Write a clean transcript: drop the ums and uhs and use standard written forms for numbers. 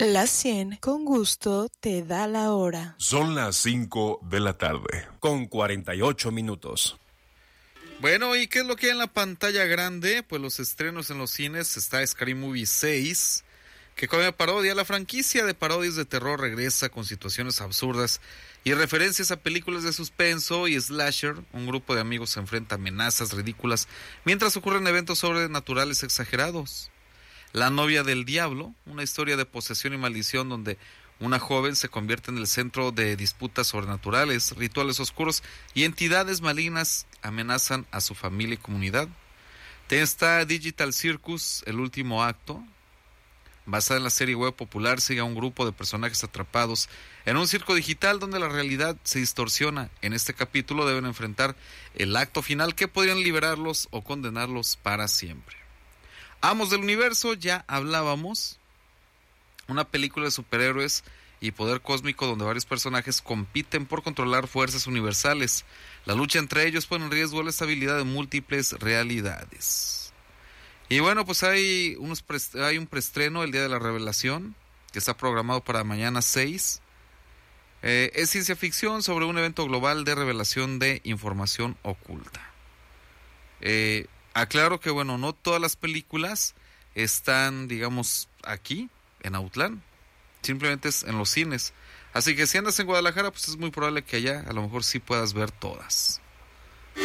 Las 100 con gusto te da la hora. Son las 5 de la tarde. Con 48 minutos. Bueno, ¿y qué es lo que hay en la pantalla grande? Pues los estrenos en los cines. Está Scary Movie 6, que come parodia. La franquicia de parodias de terror regresa con situaciones absurdas y referencias a películas de suspenso y slasher. Un grupo de amigos se enfrenta a amenazas ridículas mientras ocurren eventos sobrenaturales exagerados. La novia del diablo, una historia de posesión y maldición donde una joven se convierte en el centro de disputas sobrenaturales, rituales oscuros y entidades malignas amenazan a su familia y comunidad. Está Digital Circus, el último acto, basada en la serie web popular, sigue a un grupo de personajes atrapados en un circo digital donde la realidad se distorsiona. En este capítulo deben enfrentar el acto final que podrían liberarlos o condenarlos para siempre. Amos del Universo, ya hablábamos, una película de superhéroes y poder cósmico donde varios personajes compiten por controlar fuerzas universales. La lucha entre ellos pone en riesgo la estabilidad de múltiples realidades. Y bueno, pues hay un preestreno, el Día de la Revelación, que está programado para mañana 6. Es ciencia ficción sobre un evento global de revelación de información oculta. Aclaro que, bueno, no todas las películas están, digamos, aquí, en Autlán. Simplemente es en los cines. Así que si andas en Guadalajara, pues es muy probable que allá a lo mejor sí puedas ver todas.